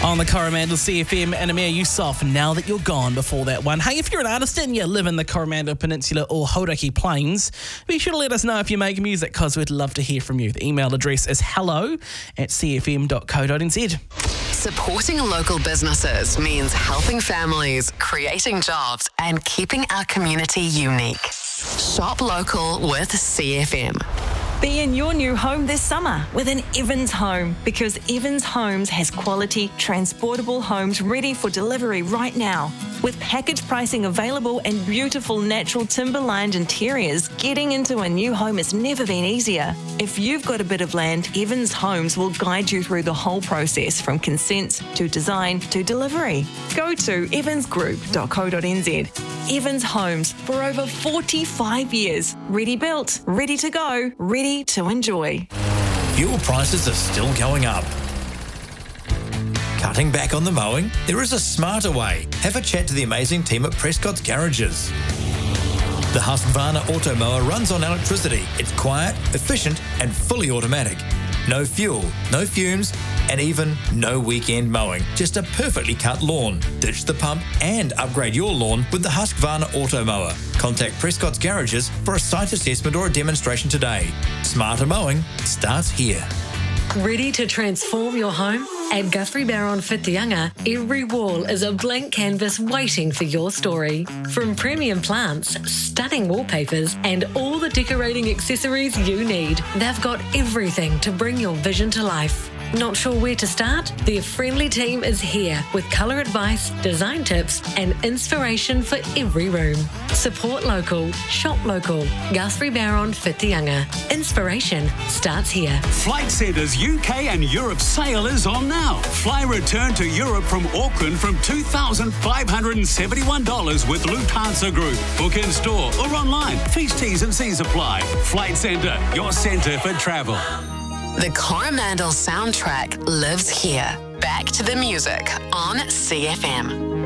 On the Coromandel CFM and Amir Yusof, Now That You're Gone, before that one. Hey, if you're an artist and you live in the Coromandel Peninsula or Hauraki Plains, be sure to let us know if you make music, because we'd love to hear from you. The email address is hello@cfm.co.nz. Supporting local businesses means helping families, creating jobs, and keeping our community unique. Shop local with CFM. Be in your new home this summer with an Evans home, because Evans Homes has quality, transportable homes ready for delivery right now. With package pricing available and beautiful natural timber-lined interiors, getting into a new home has never been easier. If you've got a bit of land, Evans Homes will guide you through the whole process, from consent to design to delivery. Go to evansgroup.co.nz. Evans Homes, for over 45 years. Ready built, ready to go, ready to enjoy. Fuel prices are still going up. Cutting back on the mowing? There is a smarter way. Have a chat to the amazing team at Prescott's Garages. The Husqvarna Automower runs on electricity. It's quiet, efficient, and fully automatic. No fuel, no fumes, and even no weekend mowing. Just a perfectly cut lawn. Ditch the pump and upgrade your lawn with the Husqvarna Automower. Contact Prescott's Garages for a site assessment or a demonstration today. Smarter mowing starts here. Ready to transform your home? At Guthrie Barron Whitianga, every wall is a blank canvas waiting for your story. From premium plants, stunning wallpapers, and all the decorating accessories you need, they've got everything to bring your vision to life. Not sure where to start? Their friendly team is here with colour advice, design tips, and inspiration for every room. Support local, shop local. Guthrie Barron Whitianga. Inspiration starts here. Flight Centre's UK and Europe sale is on now. Fly return to Europe from Auckland from $2,571 with Lufthansa Group. Book in store or online. Fees, T's and C's apply. Flight Centre, your centre for travel. The Coromandel soundtrack lives here. Back to the music on CFM.